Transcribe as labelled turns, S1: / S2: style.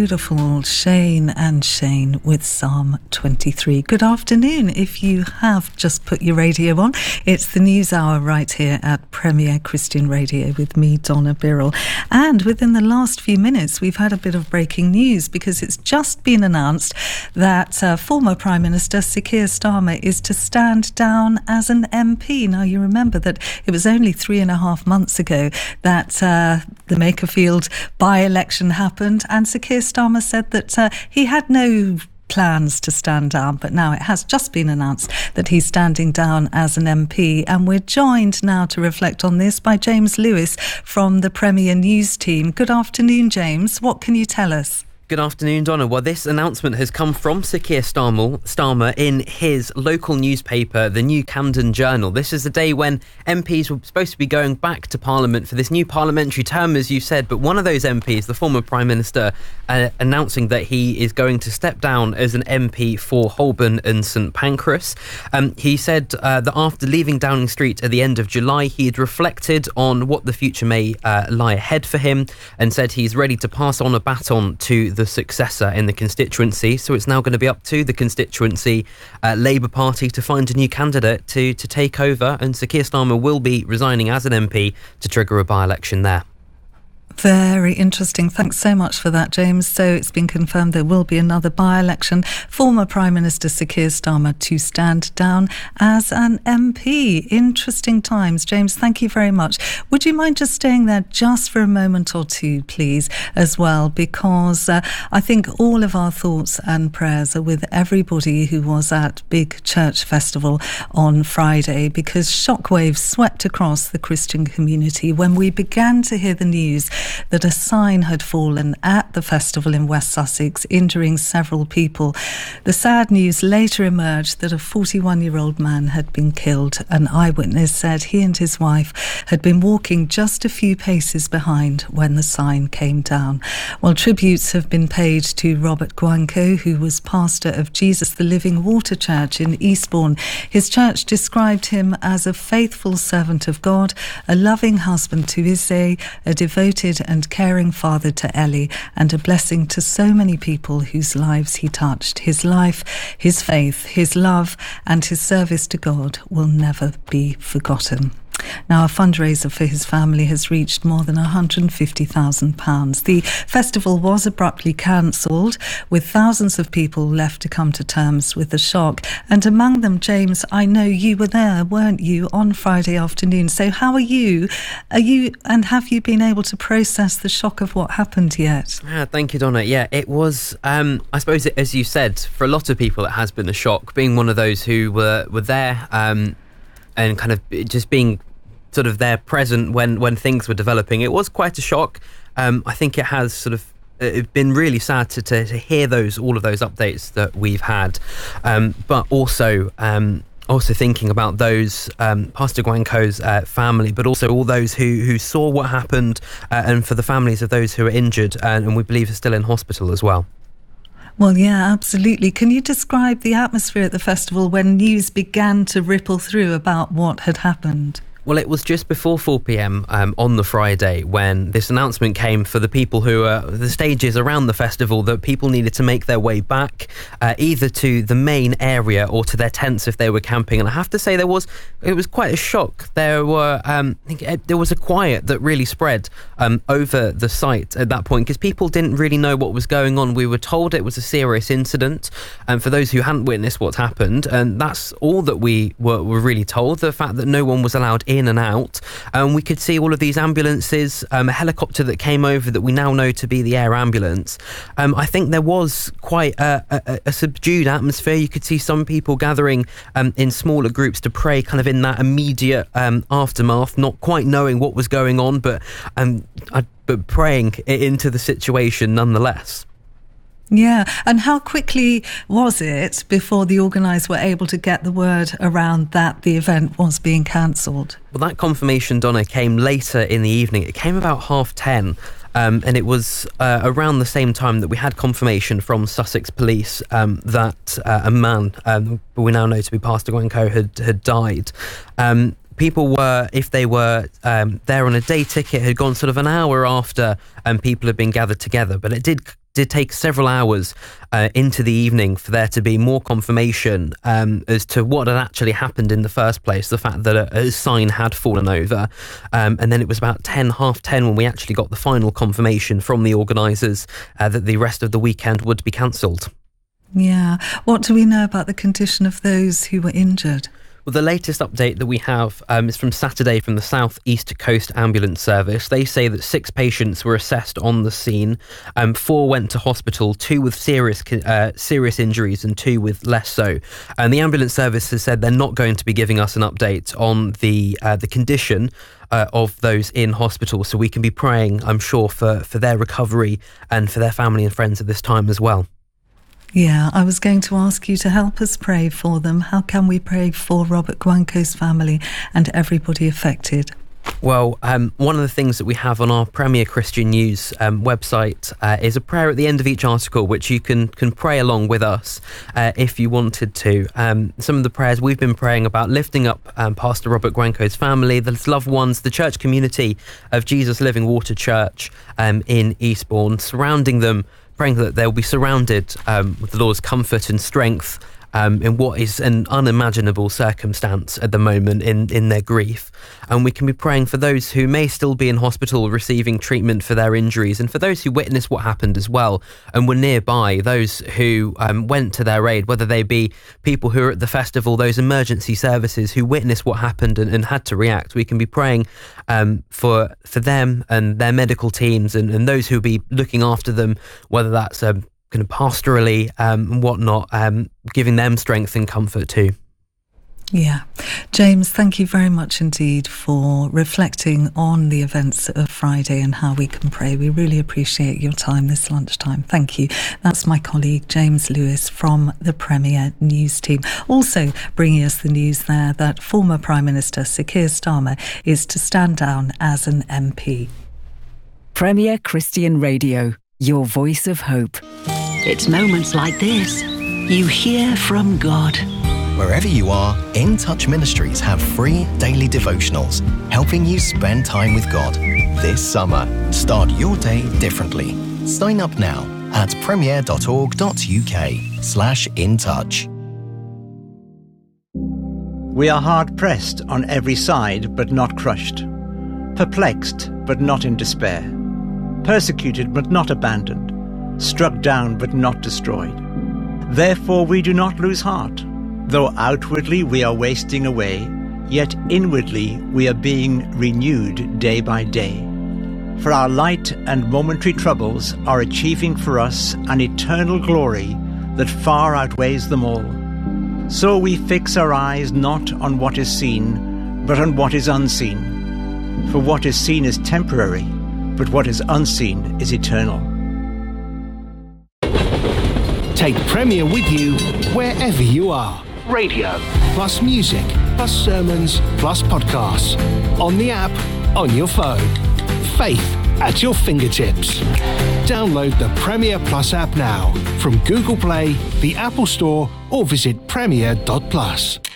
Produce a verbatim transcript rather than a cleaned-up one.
S1: Beautiful Shane and Shane with Psalm twenty-three. Good afternoon. If you have just put your radio on, it's the News Hour right here at Premier Christian Radio with me, Donna Birrell. And within the last few minutes, we've had a bit of breaking news because it's just been announced that uh, former Prime Minister Sir Keir Starmer is to stand down as an M P. Now, you remember that it was only three and a half months ago that uh, the Makerfield by-election happened, and Sir Keir Starmer said that uh, he had no plans to stand down, but now it has just been announced that he's standing down as an M P. And we're joined now to reflect on this by James Lewis from the Premier News team. Good afternoon, James. What can you tell us?
S2: Good afternoon, Donna. Well, this announcement has come from Sir Keir Starmer, Starmer in his local newspaper, the New Camden Journal. This is the day when M Ps were supposed to be going back to Parliament for this new parliamentary term, as you said, but one of those M Ps, the former Prime Minister, uh, announcing that he is going to step down as an M P for Holborn and St Pancras. Um, he said uh, that after leaving Downing Street at the end of July, he had reflected on what the future may uh, lie ahead for him and said he's ready to pass on a baton to the the successor in the constituency. So it's now going to be up to the constituency uh, Labour Party to find a new candidate to to take over, and Sir Keir Starmer will be resigning as an M P to trigger a by-election there.
S1: Very interesting. Thanks so much for that, James. So it's been confirmed there will be another by-election. Former Prime Minister Sir Keir Starmer to stand down as an M P. Interesting times. James, thank you very much. Would you mind just staying there just for a moment or two, please, as well? Because uh, I think all of our thoughts and prayers are with everybody who was at Big Church Festival on Friday, because shockwaves swept across the Christian community when we began to hear the news that a sign had fallen at the festival in West Sussex, injuring several people. The sad news later emerged that a forty-one-year-old man had been killed. An eyewitness said he and his wife had been walking just a few paces behind when the sign came down. Well, tributes have been paid to Robert Guanco, who was pastor of Jesus the Living Water Church in Eastbourne. His church described him as a faithful servant of God, a loving husband to Issei, a devoted and caring father to Ellie, and a blessing to so many people whose lives he touched. His life, his faith, his love, and his service to God will never be forgotten. Now, a fundraiser for his family has reached more than one hundred fifty thousand pounds. The festival was abruptly cancelled, with thousands of people left to come to terms with the shock. And among them, James, I know you were there, weren't you, on Friday afternoon? So how are you? Are you, and have you been able to process the shock of what happened yet?
S2: Yeah, thank you, Donna. Yeah, it was, um, I suppose, it, as you said, for a lot of people, it has been a shock. Being one of those who were, were there um, and kind of just being sort of there present when, when things were developing, it was quite a shock. Um, I think it has sort of it's been really sad to, to, to hear those all of those updates that we've had, um, but also um, also thinking about those um, Pastor Guanco's uh, family, but also all those who, who saw what happened, uh, and for the families of those who are injured and, and we believe are still in hospital as well.
S1: Well, yeah, absolutely. Can you describe the atmosphere at the festival when news began to ripple through about what had happened?
S2: Well, it was just before four p.m. Um, on the Friday when this announcement came for the people who are the stages around the festival that people needed to make their way back, uh, either to the main area or to their tents if they were camping. And I have to say, there was it was quite a shock. There were um, I think it, there was a quiet that really spread um, over the site at that point because people didn't really know what was going on. We were told it was a serious incident, and um, for those who hadn't witnessed what's happened, and that's all that we were, were really told. The fact that no one was allowed in and out, and um, we could see all of these ambulances, um, a helicopter that came over that we now know to be the air ambulance. Um, I think there was quite a, a, a subdued atmosphere. You could see some people gathering um, in smaller groups to pray kind of in that immediate um, aftermath, not quite knowing what was going on, but um, I, but praying into the situation nonetheless.
S1: Yeah, and how quickly was it before the organisers were able to get the word around that the event was being cancelled?
S2: Well, that confirmation, Donna, came later in the evening. It came about half ten. Um, and it was uh, around the same time that we had confirmation from Sussex Police um, that uh, a man, um, who we now know to be Pastor Guanco, had, had died. Um, people were, if they were um, there on a day ticket, had gone sort of an hour after um, people had been gathered together. But it did did take several hours uh, into the evening for there to be more confirmation um, as to what had actually happened in the first place, the fact that a, a sign had fallen over. Um, and then it was about ten, half ten when we actually got the final confirmation from the organisers uh, that the rest of the weekend would be cancelled.
S1: Yeah. What do we know about the condition of those who were injured?
S2: Well, the latest update that we have um, is from Saturday from the South East Coast Ambulance Service. They say that six patients were assessed on the scene. Um, four went to hospital, two with serious uh, serious injuries and two with less so. And the ambulance service has said they're not going to be giving us an update on the uh, the condition uh, of those in hospital. So we can be praying, I'm sure, for, for their recovery and for their family and friends at this time as well.
S1: Yeah, I was going to ask you to help us pray for them. How can we pray for Robert Gwanko's family and everybody affected?
S2: Well, um, one of the things that we have on our Premier Christian News um, website uh, is a prayer at the end of each article, which you can can pray along with us uh, if you wanted to. Um, some of the prayers we've been praying about lifting up um, Pastor Robert Gwanko's family, the loved ones, the church community of Jesus Living Water Church um, in Eastbourne, surrounding them, praying that they'll be surrounded um, with the Lord's comfort and strength um, in what is an unimaginable circumstance at the moment in, in their grief. And we can be praying for those who may still be in hospital receiving treatment for their injuries, and for those who witnessed what happened as well and were nearby, those who um, went to their aid, whether they be people who are at the festival, those emergency services who witnessed what happened and, and had to react. We can be praying um, for for them and their medical teams and, and those who will be looking after them, whether that's um, kind of pastorally um, and whatnot, um, giving them strength and comfort too.
S1: Yeah. James, thank you very much indeed for reflecting on the events of Friday and how we can pray. We really appreciate your time this lunchtime. Thank you. That's my colleague James Lewis from the Premier News team. Also bringing us the news there that former Prime Minister Sir Keir Starmer is to stand down as an M P.
S3: Premier Christian Radio, your voice of hope.
S4: It's moments like this you hear from God.
S5: Wherever you are, In Touch Ministries have free daily devotionals helping you spend time with God. This summer, start your day differently. Sign up now at premier.org.uk slash in touch.
S6: We are hard-pressed on every side, but not crushed. Perplexed, but not in despair. Persecuted, but not abandoned. Struck down, but not destroyed. Therefore we do not lose heart. Though outwardly we are wasting away, yet inwardly we are being renewed day by day. For our light and momentary troubles are achieving for us an eternal glory that far outweighs them all. So we fix our eyes not on what is seen, but on what is unseen. For what is seen is temporary, but what is unseen is eternal.
S7: Take Premier with you wherever you are. Radio, plus music, plus sermons, plus podcasts. On the app, on your phone. Faith at your fingertips. Download the Premier Plus app now from Google Play, the Apple Store, or visit premier dot plus.